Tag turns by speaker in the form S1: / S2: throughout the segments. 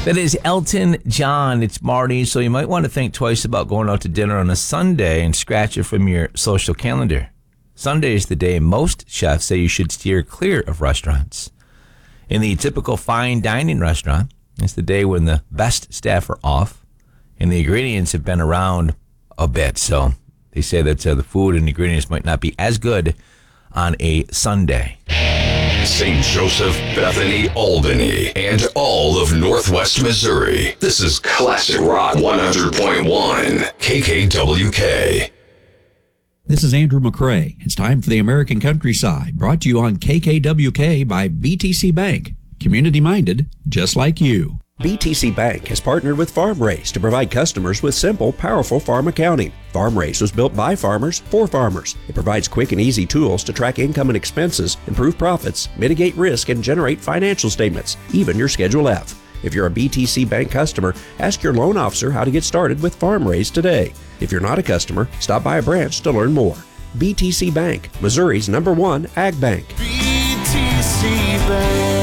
S1: That is Elton John. It's Marty, so you might want to think twice about going out to dinner on a Sunday and scratch it from your social calendar. Sunday is the day most chefs say you should steer clear of restaurants. In the typical fine dining restaurant, it's the day when the best staff are off and the ingredients have been around a bit. So they say that the food and ingredients might not be as good on a Sunday.
S2: St. Joseph, Bethany, Albany, and all of Northwest Missouri. This is Classic Rock 100.1 KKWK.
S3: This is Andrew McCrae. It's time for the American Countryside, brought to you on KKWK by BTC Bank. Community-minded, just like you.
S4: BTC Bank has partnered with FarmRaise to provide customers with simple, powerful farm accounting. FarmRaise was built by farmers for farmers. It provides quick and easy tools to track income and expenses, improve profits, mitigate risk, and generate financial statements, even your Schedule F. If you're a BTC Bank customer, ask your loan officer how to get started with FarmRaise today. If you're not a customer, stop by a branch to learn more. BTC Bank, Missouri's #1 ag bank.
S5: BTC Bank.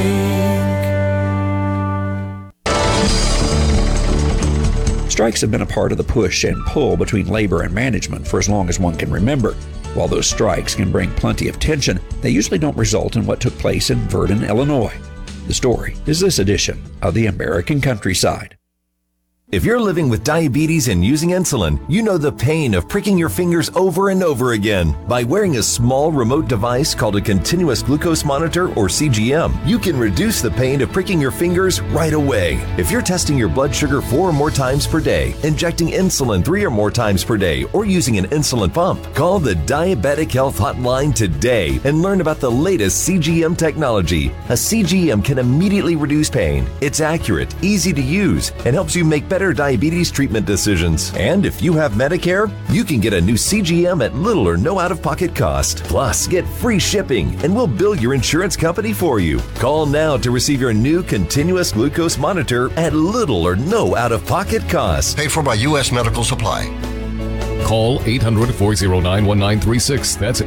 S3: Strikes have been a part of the push and pull between labor and management for as long as one can remember. While those strikes can bring plenty of tension, they usually don't result in what took place in Verdon, Illinois. The story is this edition of the American Countryside.
S6: If you're living with diabetes and using insulin, you know the pain of pricking your fingers over and over again. By wearing a small remote device called a continuous glucose monitor, or CGM, you can reduce the pain of pricking your fingers right away. If you're testing your blood sugar 4 or more times per day, injecting insulin 3 or more times per day, or using an insulin pump, call the Diabetic Health Hotline today and learn about the latest CGM technology. A CGM can immediately reduce pain. It's accurate, easy to use, and helps you make better diabetes treatment decisions. And if you have Medicare, you can get a new CGM at little or no out-of-pocket cost. Plus, get free shipping, and we'll bill your insurance company for you. Call now to receive your new continuous glucose monitor at little or no out-of-pocket cost.
S7: Paid for by U.S. Medical Supply.
S8: Call 800-409-1936. That's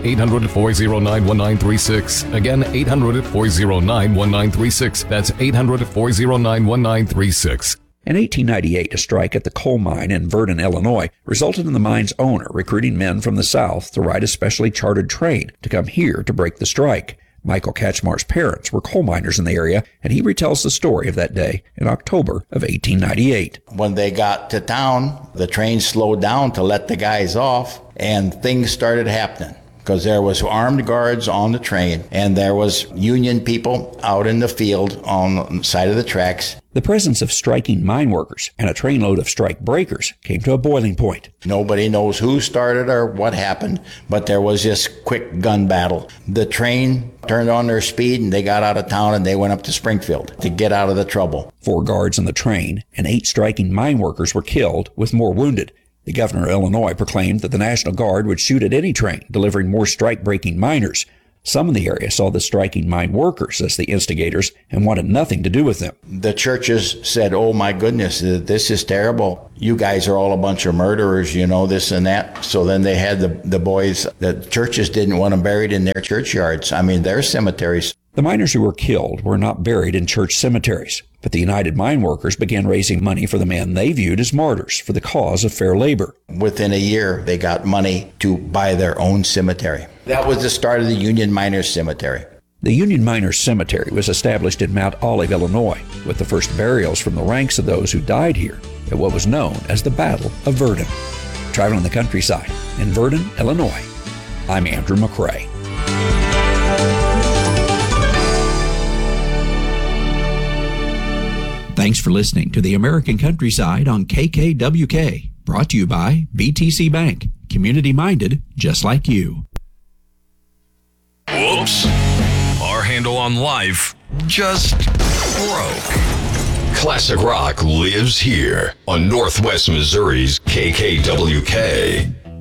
S8: 800-409-1936. Again, 800-409-1936. That's 800-409-1936.
S3: In 1898, a strike at the coal mine in Verdon, Illinois, resulted in the mine's owner recruiting men from the South to ride a specially chartered train to come here to break the strike. Michael Katchmar's parents were coal miners in the area, and he retells the story of that day in October of 1898.
S9: When they got to town, the train slowed down to let the guys off, and things started happening. Because there was armed guards on the train, and there was Union people out in the field on the side of the tracks.
S3: The presence of striking mine workers and a trainload of strike breakers came to a boiling point.
S9: Nobody knows who started or what happened, but there was this quick gun battle. The train turned on their speed, and they got out of town, and they went up to Springfield to get out of the trouble.
S3: 4 guards on the train and 8 striking mine workers were killed, with more wounded. The governor of Illinois proclaimed that the National Guard would shoot at any train delivering more strike-breaking miners. Some in the area saw the striking mine workers as the instigators and wanted nothing to do with them.
S9: The churches said, "Oh my goodness, this is terrible. You guys are all a bunch of murderers, you know, this and that." So then they had the boys, the churches didn't want them buried in their churchyards. I mean, their cemeteries.
S3: The miners who were killed were not buried in church cemeteries, but the United Mine Workers began raising money for the men they viewed as martyrs for the cause of fair labor.
S9: Within a year, they got money to buy their own cemetery. That was the start of the Union Miners Cemetery.
S3: The Union Miners Cemetery was established in Mount Olive, Illinois, with the first burials from the ranks of those who died here at what was known as the Battle of Verdun. Traveling the countryside in Verdun, Illinois, I'm Andrew McCrae. Thanks for listening to the American Countryside on KKWK, brought to you by BTC Bank, community-minded just like you.
S2: Whoops. Our handle on life just broke. Classic Rock lives here on Northwest Missouri's KKWK.